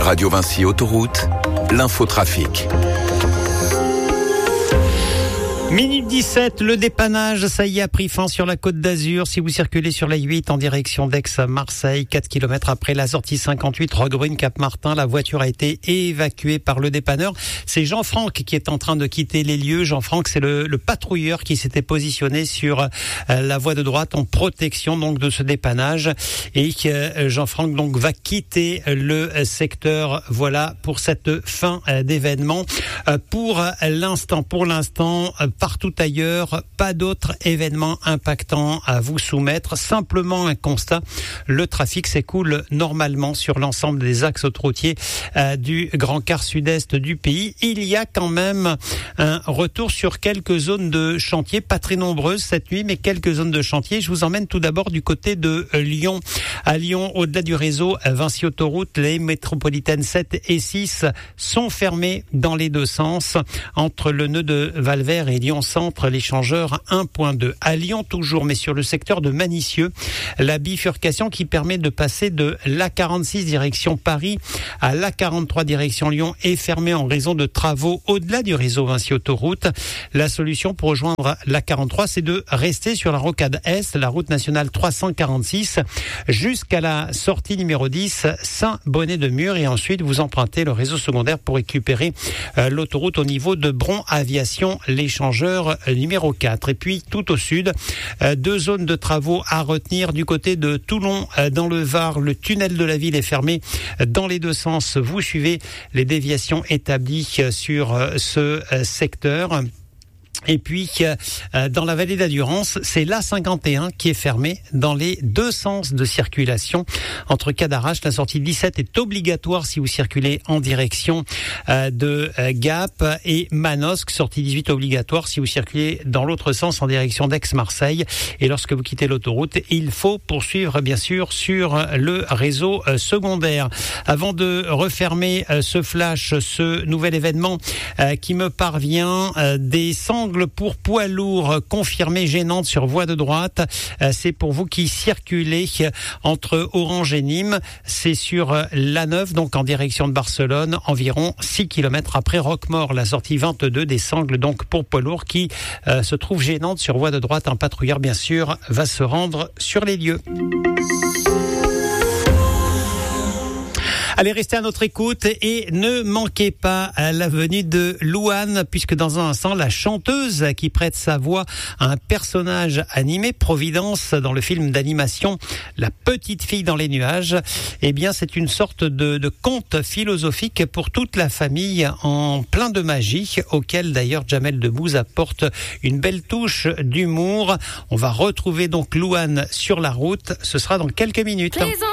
Radio Vinci Autoroute, l'infotrafic. Minute 17, le dépannage, ça y est, a pris fin sur la Côte d'Azur. Si vous circulez sur la 8 en direction d'Aix à Marseille, 4 km après la sortie 58, Roquebrune, Cap-Martin, la voiture a été évacuée par le dépanneur. C'est Jean-Franck qui est en train de quitter les lieux. Jean-Franck, c'est le patrouilleur qui s'était positionné sur la voie de droite en protection donc de ce dépannage. Et Jean-Franck donc va quitter le secteur. Voilà pour cette fin d'événement. Pour l'instant, partout ailleurs, pas d'autres événements impactants à vous soumettre. Simplement un constat, le trafic s'écoule normalement sur l'ensemble des axes autoroutiers du grand quart sud-est du pays. Il y a quand même un retour sur quelques zones de chantier, pas très nombreuses cette nuit, mais quelques zones de chantier. Je vous emmène tout d'abord du côté de Lyon. À Lyon, au-delà du réseau Vinci Autoroute, les métropolitaines 7 et 6 sont fermées dans les deux sens. Entre le nœud de Valvert et Lyon Centre, l'échangeur 1.2. À Lyon toujours, mais sur le secteur de Manicieux, la bifurcation qui permet de passer de l'A46 direction Paris à l'A43 direction Lyon est fermée en raison de travaux au-delà du réseau Vinci Autoroute. La solution pour rejoindre l'A43, c'est de rester sur la rocade Est, la route nationale 346, jusqu'à la sortie numéro 10, Saint-Bonnet-de-Mur, et ensuite vous empruntez le réseau secondaire pour récupérer l'autoroute au niveau de Bron Aviation, l'échangeur numéro 4. Et puis tout au sud, deux zones de travaux à retenir du côté de Toulon dans le Var. Le tunnel de la ville est fermé dans les deux sens. Vous suivez les déviations établies sur ce secteur. Et puis, dans la vallée d'Adurance, c'est l'A51 qui est fermée dans les deux sens de circulation. Entre Cadarache, la sortie 17 est obligatoire si vous circulez en direction de Gap, et Manosque, sortie 18 obligatoire si vous circulez dans l'autre sens en direction d'Aix-Marseille. Et lorsque vous quittez l'autoroute, il faut poursuivre bien sûr sur le réseau secondaire. Avant de refermer ce flash, ce nouvel événement qui me parvient, des sangles pour poids lourds confirmées gênantes sur voie de droite. C'est pour vous qui circulez entre Orange et Nîmes. C'est sur l'A9, donc en direction de Barcelone, environ 6 km après Roquemort, la sortie 22, des sangles donc pour poids lourds qui se trouvent gênantes sur voie de droite. Un patrouilleur bien sûr va se rendre sur les lieux. Allez, restez à notre écoute et ne manquez pas la venue de Louane, puisque dans un instant, la chanteuse qui prête sa voix à un personnage animé, Providence, dans le film d'animation La Petite Fille dans les Nuages, eh bien, c'est une sorte de conte philosophique pour toute la famille en plein de magie, auquel d'ailleurs Jamel Debbouze apporte une belle touche d'humour. On va retrouver donc Louane sur la route. Ce sera dans quelques minutes.